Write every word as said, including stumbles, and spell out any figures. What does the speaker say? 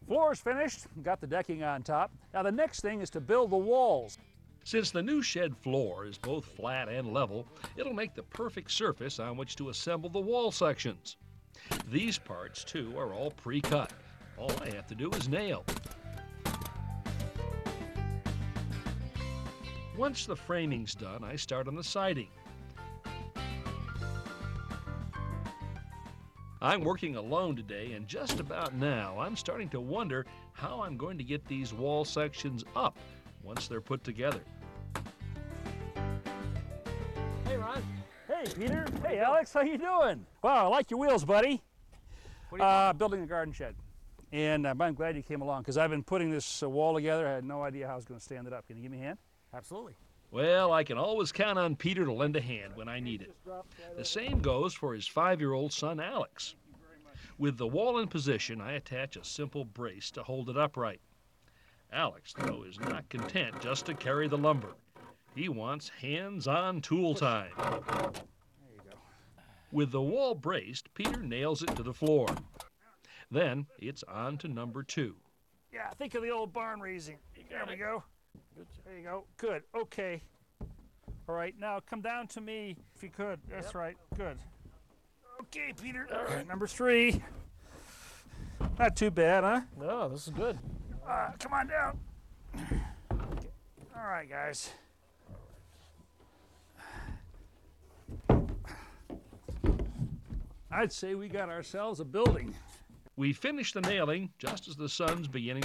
Floor's finished, got the decking on top. Now the next thing is to build the walls. Since the new shed floor is both flat and level, it'll make the perfect surface on which to assemble the wall sections. These parts, too, are all pre-cut. All I have to do is nail. Once the framing's done, I start on the siding. I'm working alone today, and just about now I'm starting to wonder how I'm going to get these wall sections up once they're put together. Hey, Ron. Hey, Peter. Hey, Alex. How you doing? Wow, I like your wheels, buddy. What are you Uh, building a garden shed. And um, I'm glad you came along because I've been putting this uh, wall together. I had no idea how I was going to stand it up. Can you give me a hand? Absolutely. Well, I can always count on Peter to lend a hand when I need it. The same goes for his five-year-old son, Alex. With the wall in position, I attach a simple brace to hold it upright. Alex, though, is not content just to carry the lumber. He wants hands-on tool time. There you go. With the wall braced, Peter nails it to the floor. Then it's on to number two. Yeah, think of the old barn raising. There we go. There you go. Good. Okay. All right. Now come down to me if you could. That's Yep. right. Good. Okay, Peter. All right, number three. Not too bad, huh? No, this is good. Uh, come on down. Okay. All right, guys. I'd say we got ourselves a building. We finish the nailing just as the sun's beginning